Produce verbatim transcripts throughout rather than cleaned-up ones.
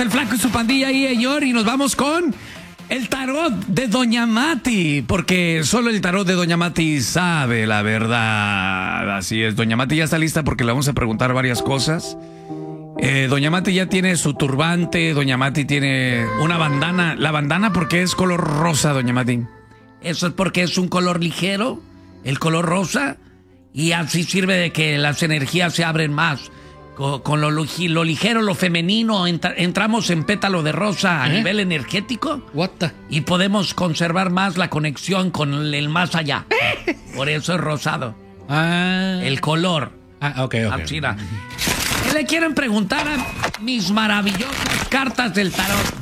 el Flaco y su pandilla ahí, señor, y nos vamos con el tarot de Doña Mati, porque solo el tarot de Doña Mati sabe la verdad. Así es, Doña Mati ya está lista porque le vamos a preguntar varias cosas. Eh, Doña Mati ya tiene su turbante, Doña Mati tiene una bandana. La bandana, ¿por qué es color rosa, Doña Mati? Eso es porque es un color ligero, el color rosa, y así sirve de que las energías se abren más. Con, con lo, lo ligero, lo femenino, entra, entramos en pétalo de rosa a ¿Eh? nivel energético. What the? Y podemos conservar más la conexión con el, el más allá. Por eso es rosado. Ah. El color. Ah, ok, ok. Así, ¿qué le quieren preguntar a mis maravillosas cartas del tarot?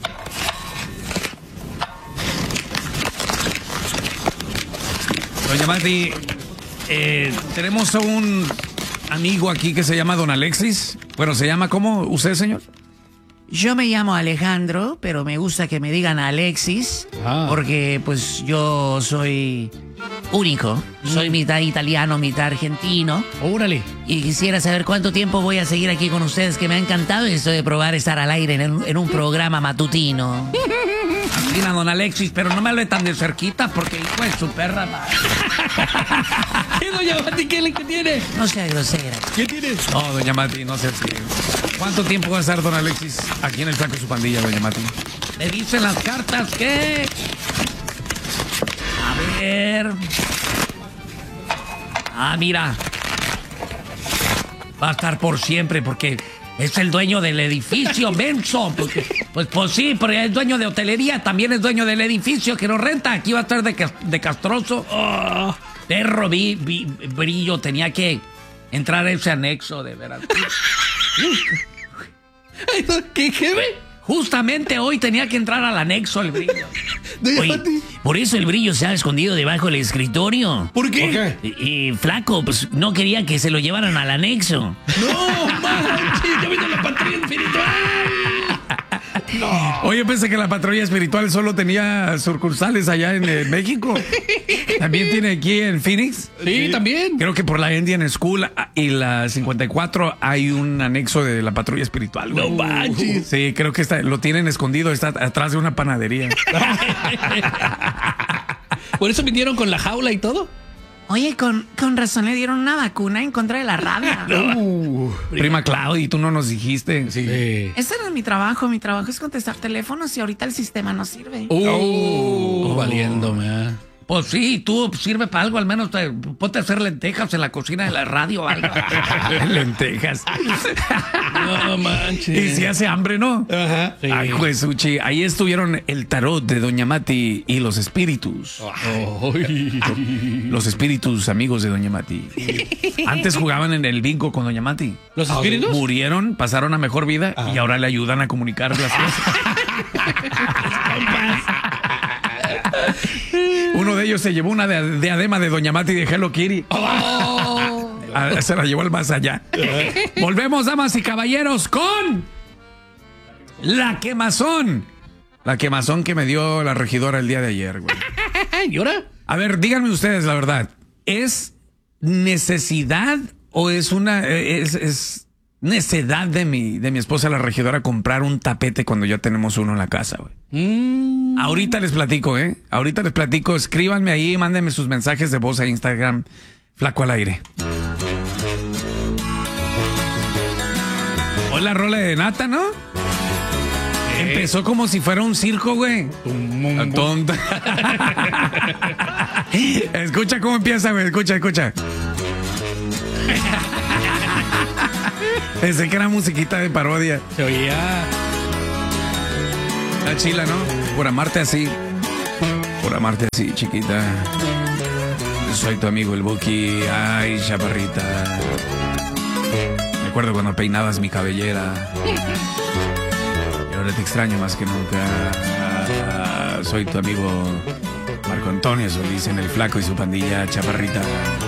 Doña Mati, eh, tenemos a un amigo aquí que se llama Don Alexis. Bueno, ¿se llama cómo usted, señor? Yo me llamo Alejandro, pero me gusta que me digan Alexis, ah. porque pues yo soy único. Soy mitad italiano, mitad argentino. Órale. Y quisiera saber cuánto tiempo voy a seguir aquí con ustedes, que me ha encantado y estoy de probar estar al aire en, en un programa matutino. Mira, Don Alexis, pero no me hable tan de cerquita porque hijo de su perra. ¿Qué, Doña Mati? ¿Qué, ¿Qué tiene? No sea grosera. ¿Qué tienes? No, Doña Mati, no sea así. ¿Cuánto tiempo va a estar Don Alexis aquí en el Flaco y su pandilla, Doña Mati? Me dicen las cartas que... A ver... Ah, mira. Va a estar por siempre porque es el dueño del edificio, menso. Porque, pues, pues sí, porque es dueño de hotelería, también es dueño del edificio que nos renta. Aquí va a estar de, de castroso. Oh, perro, vi, vi, brillo, tenía que entrar a ese anexo, de veras. ¿Qué, qué ve? Justamente hoy tenía que entrar al anexo el brillo. Oye, por eso el brillo se ha escondido debajo del escritorio. ¿Por qué? ¿Por qué? Y, y flaco, pues no quería que se lo llevaran al anexo. No, manches, ya vino la patrulla espiritual. No. Oye, pensé que la patrulla espiritual solo tenía sucursales allá en eh, México. ¿También tiene aquí en Phoenix? Sí, sí, también. Creo que por la Indian School y la cincuenta y cuatro hay un anexo de la patrulla espiritual. No manches. Sí, creo que está, lo tienen escondido, está atrás de una panadería. ¿Por eso vinieron con la jaula y todo? Oye, con, con razón le dieron una vacuna en contra de la rabia. Uh, prima Claudia, tú no nos dijiste. Sí. Ese no es mi trabajo. Mi trabajo es contestar teléfonos y ahorita el sistema no sirve. Uh, uh, valiéndome. Pues sí, tú sirve para algo, al menos te, ponte a hacer lentejas en la cocina de la radio o algo. Lentejas. No manches. Y si hace hambre, ¿no? Ajá. Sí. Ay, pues, Uchi, ahí estuvieron el tarot de Doña Mati y los espíritus. Oh. Los espíritus amigos de Doña Mati. Antes jugaban en el bingo con Doña Mati. ¿Los espíritus? Murieron, pasaron a mejor vida ah. y ahora le ayudan a comunicar las cosas. Uno de ellos se llevó una diadema de Doña Mati de Hello Kitty. Oh. Se la llevó al más allá. Volvemos, damas y caballeros, con la quemazón. La quemazón que me dio la regidora el día de ayer, güey. ¿Y ahora? A ver, díganme ustedes la verdad. ¿Es necesidad o es una... es, es necedad de mi, de mi esposa la regidora comprar un tapete cuando ya tenemos uno en la casa, güey? Mm. Ahorita les platico, ¿eh? Ahorita les platico. Escríbanme ahí, mándenme sus mensajes de voz a Instagram. Flaco al aire. Hoy la rola de Nata, ¿no? Eh. Empezó como si fuera un circo, güey. Tonta. Escucha cómo empieza, güey. Escucha, escucha. Pensé que era musiquita de parodia. Se oía. La chila, ¿no? Por amarte así. Por amarte así, chiquita. Soy tu amigo el Buki. Ay, chaparrita. Me acuerdo cuando peinabas mi cabellera. Y ahora te extraño más que nunca. Soy tu amigo Marco Antonio Solís en el Flaco y su pandilla, chaparrita.